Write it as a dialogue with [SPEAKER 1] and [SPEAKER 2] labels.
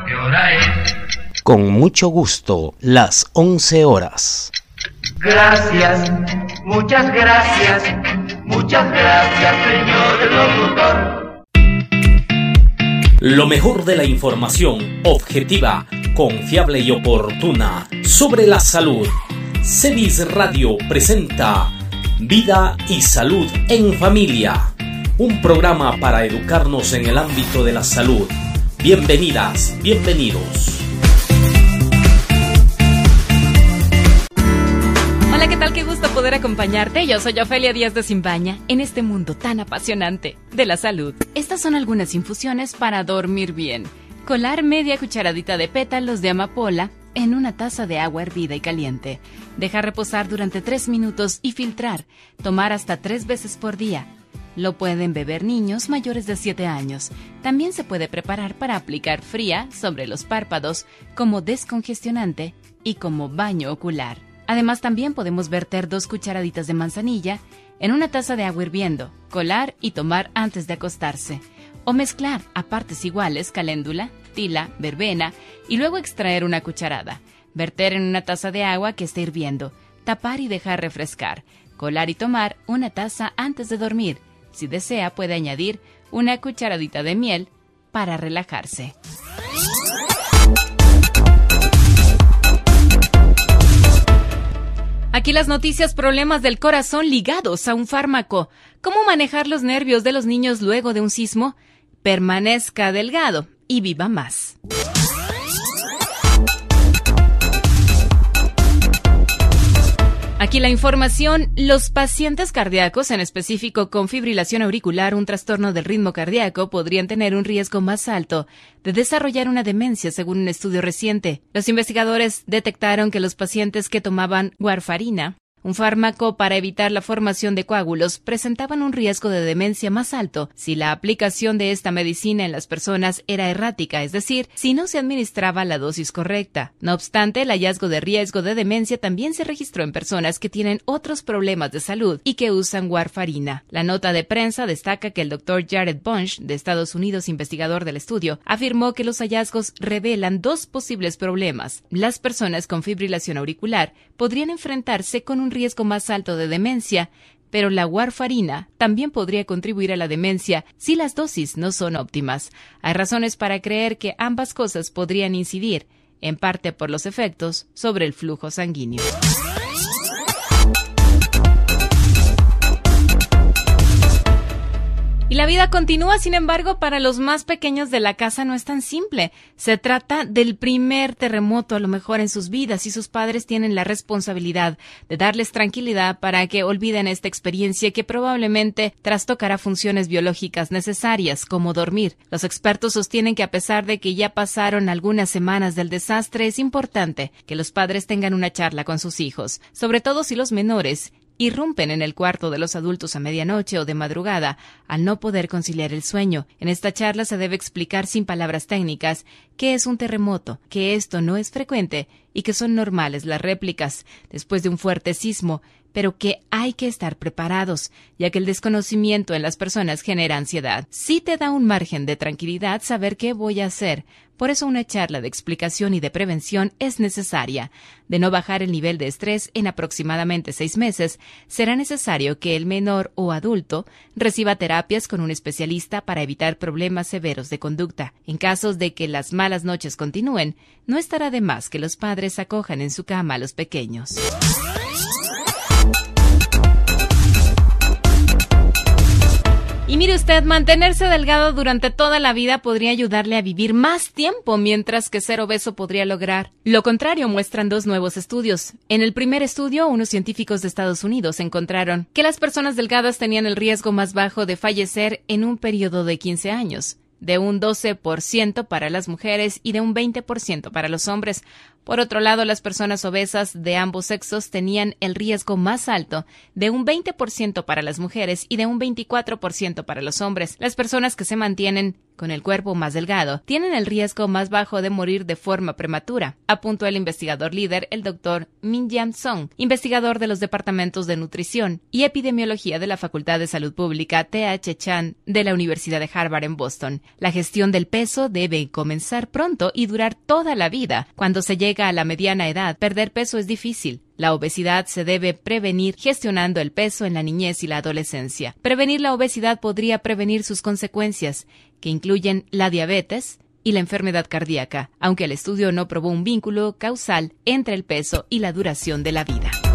[SPEAKER 1] ¿qué hora es?
[SPEAKER 2] Con mucho gusto, las 11 horas.
[SPEAKER 1] Gracias, muchas gracias, señor locutor.
[SPEAKER 3] Lo mejor de la información objetiva, confiable y oportuna sobre la salud. CEDIS Radio presenta Vida y Salud en Familia, un programa para educarnos en el ámbito de la salud. Bienvenidas, bienvenidos.
[SPEAKER 4] Hola, ¿qué tal? Qué gusto poder acompañarte. Yo soy Ofelia Díaz de Simbaña en este mundo tan apasionante de la salud. Estas son algunas infusiones para dormir bien. Colar media cucharadita de pétalos de amapola en una taza de agua hervida y caliente. Dejar reposar durante 3 minutos y filtrar. Tomar hasta 3 veces por día. Lo pueden beber niños mayores de 7 años. También se puede preparar para aplicar fría sobre los párpados como descongestionante y como baño ocular. Además, también podemos verter 2 cucharaditas de manzanilla en una taza de agua hirviendo, colar y tomar antes de acostarse. O mezclar a partes iguales caléndula, tila, verbena y luego extraer una cucharada. Verter en una taza de agua que esté hirviendo, tapar y dejar refrescar. Colar y tomar una taza antes de dormir. Si desea, puede añadir una cucharadita de miel para relajarse. Aquí las noticias: problemas del corazón ligados a un fármaco. ¿Cómo manejar los nervios de los niños luego de un sismo? Permanezca delgado y viva más. Aquí la información: los pacientes cardíacos, en específico con fibrilación auricular, un trastorno del ritmo cardíaco, podrían tener un riesgo más alto de desarrollar una demencia, según un estudio reciente. Los investigadores detectaron que los pacientes que tomaban warfarina, un fármaco para evitar la formación de coágulos, presentaban un riesgo de demencia más alto si la aplicación de esta medicina en las personas era errática, es decir, si no se administraba la dosis correcta. No obstante, el hallazgo de riesgo de demencia también se registró en personas que tienen otros problemas de salud y que usan warfarina. La nota de prensa destaca que el Dr. Jared Bunch, de Estados Unidos, investigador del estudio, afirmó que los hallazgos revelan 2 posibles problemas. Las personas con fibrilación auricular podrían enfrentarse con un riesgo más alto de demencia, pero la warfarina también podría contribuir a la demencia si las dosis no son óptimas. Hay razones para creer que ambas cosas podrían incidir, en parte por los efectos sobre el flujo sanguíneo. Y la vida continúa. Sin embargo, para los más pequeños de la casa no es tan simple. Se trata del primer terremoto a lo mejor en sus vidas y sus padres tienen la responsabilidad de darles tranquilidad para que olviden esta experiencia que probablemente trastocará funciones biológicas necesarias, como dormir. Los expertos sostienen que a pesar de que ya pasaron algunas semanas del desastre, es importante que los padres tengan una charla con sus hijos, sobre todo si los menores irrumpen en el cuarto de los adultos a medianoche o de madrugada al no poder conciliar el sueño. En esta charla se debe explicar sin palabras técnicas qué es un terremoto, que esto no es frecuente y que son normales las réplicas después de un fuerte sismo, pero que hay que estar preparados, ya que el desconocimiento en las personas genera ansiedad. Sí te da un margen de tranquilidad saber qué voy a hacer. Por eso una charla de explicación y de prevención es necesaria. De no bajar el nivel de estrés en aproximadamente 6 meses, será necesario que el menor o adulto reciba terapias con un especialista para evitar problemas severos de conducta. En casos de que las malas noches continúen, no estará de más que los padres acojan en su cama a los pequeños. Y mire usted, mantenerse delgado durante toda la vida podría ayudarle a vivir más tiempo, mientras que ser obeso podría lograr lo contrario, muestran 2 nuevos estudios. En el primer estudio, unos científicos de Estados Unidos encontraron que las personas delgadas tenían el riesgo más bajo de fallecer en un periodo de 15 años, de un 12% para las mujeres y de un 20% para los hombres. Por otro lado, las personas obesas de ambos sexos tenían el riesgo más alto, de un 20% para las mujeres y de un 24% para los hombres. Las personas que se mantienen con el cuerpo más delgado tienen el riesgo más bajo de morir de forma prematura, apuntó el investigador líder, el Dr. Min-Jam Song, investigador de los departamentos de nutrición y epidemiología de la Facultad de Salud Pública T.H. Chan de la Universidad de Harvard en Boston. La gestión del peso debe comenzar pronto y durar toda la vida. Cuando se llega a la mediana edad, perder peso es difícil. La obesidad se debe prevenir gestionando el peso en la niñez y la adolescencia. Prevenir la obesidad podría prevenir sus consecuencias, que incluyen la diabetes y la enfermedad cardíaca, aunque el estudio no probó un vínculo causal entre el peso y la duración de la vida.